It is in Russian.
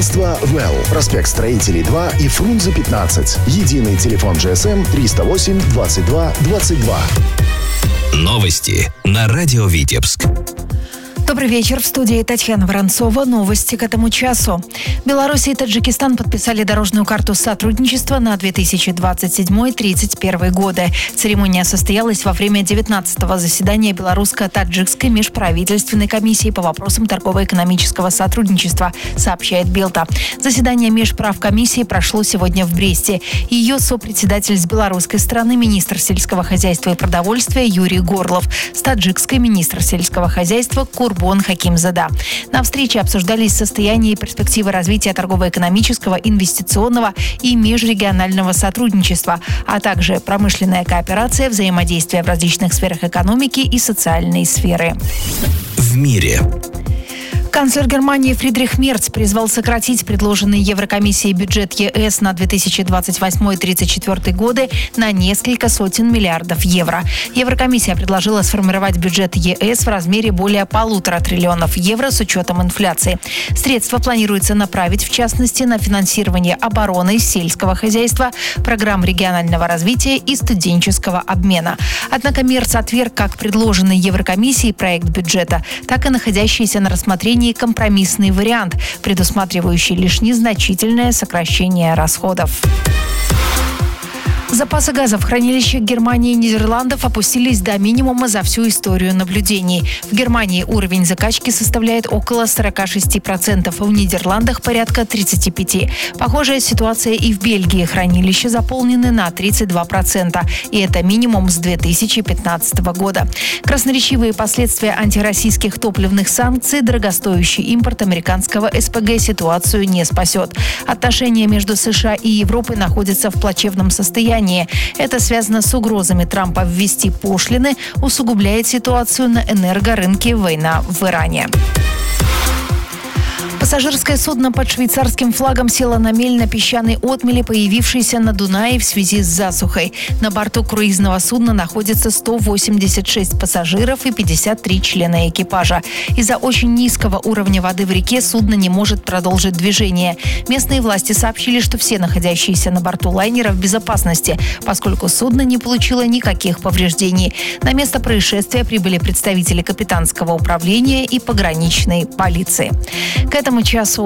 Агентство «Well». Проспект Строителей 2 и Фрунзе 15. Единый телефон GSM 308 22 22. Новости на радио Витебск. Добрый вечер. В студии Татьяна Воронцова. Новости к этому часу. Беларусь и Таджикистан подписали дорожную карту сотрудничества на 2027-2031 годы. Церемония состоялась во время 19-го заседания Белорусско-Таджикской межправительственной комиссии по вопросам торгово-экономического сотрудничества, сообщает Белта. Заседание межправкомиссии прошло сегодня в Бресте. Ее сопредседатель с белорусской стороны министр сельского хозяйства и продовольствия Юрий Горлов, с таджикской министр сельского хозяйства Курбон Хакимзада. На встрече обсуждались состояние и перспективы развития торгово-экономического, инвестиционного и межрегионального сотрудничества, а также промышленная кооперация, взаимодействие в различных сферах экономики и социальной сферы. В мире. Канцлер Германии Фридрих Мерц призвал сократить предложенный Еврокомиссией бюджет ЕС на 2028-2034 годы на несколько сотен миллиардов евро. Еврокомиссия предложила сформировать бюджет ЕС в размере более 1,5 триллионов евро с учетом инфляции. Средства планируется направить, в частности, на финансирование обороны, сельского хозяйства, программ регионального развития и студенческого обмена. Однако Мерц отверг как предложенный Еврокомиссией проект бюджета, так и находящийся на рассмотрении компромиссный вариант, предусматривающий лишь незначительное сокращение расходов. Запасы газа в хранилищах Германии и Нидерландов опустились до минимума за всю историю наблюдений. В Германии уровень закачки составляет около 46%, а в Нидерландах порядка 35%. Похожая ситуация и в Бельгии. Хранилища заполнены на 32%. И это минимум с 2015 года. Красноречивые последствия антироссийских топливных санкций, дорогостоящий импорт американского СПГ ситуацию не спасет. Отношения между США и Европой находятся в плачевном состоянии. Это связано с угрозами Трампа ввести пошлины, усугубляет ситуацию на энергорынке война в Иране. Пассажирское судно под швейцарским флагом село на мель на песчаной отмели, появившейся на Дунае в связи с засухой. На борту круизного судна находится 186 пассажиров и 53 члена экипажа. Из-за очень низкого уровня воды в реке судно не может продолжить движение. Местные власти сообщили, что все находящиеся на борту лайнера в безопасности, поскольку судно не получило никаких повреждений. На место происшествия прибыли представители капитанского управления и пограничной полиции. К этому часу